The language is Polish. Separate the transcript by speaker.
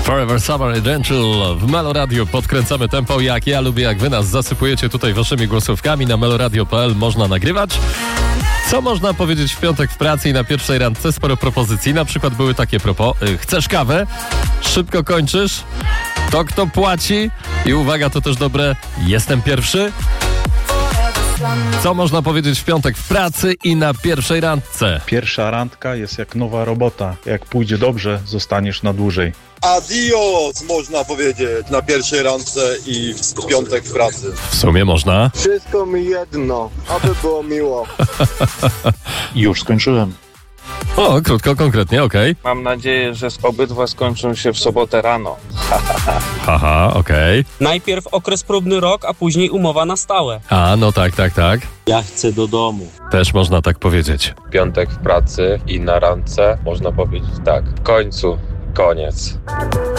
Speaker 1: Forever Summer Essential w Meloradio. Podkręcamy tempo, jak ja lubię, jak wy nas zasypujecie tutaj waszymi głosówkami. Na meloradio.pl można nagrywać. Co można powiedzieć w piątek w pracy i na pierwszej randce? Sporo propozycji. Na przykład były takie chcesz kawę? Szybko kończysz? To kto płaci? I uwaga, to też dobre, jestem pierwszy? Co można powiedzieć w piątek w pracy i na pierwszej randce?
Speaker 2: Pierwsza randka jest jak nowa robota. Jak pójdzie dobrze, zostaniesz na dłużej.
Speaker 3: Adios, można powiedzieć, na pierwszej randce i w piątek w pracy.
Speaker 1: W sumie można.
Speaker 4: Wszystko mi jedno, aby było miło.
Speaker 2: Już skończyłem.
Speaker 1: O, krótko, konkretnie, okej.
Speaker 5: Mam nadzieję, że obydwa skończą się w sobotę rano.
Speaker 1: Haha, okej.
Speaker 6: Najpierw okres próbny rok, a później umowa na stałe.
Speaker 1: A, no tak.
Speaker 6: Ja chcę do domu.
Speaker 1: Też można tak powiedzieć.
Speaker 7: Piątek w pracy i na randce można powiedzieć tak. W końcu koniec.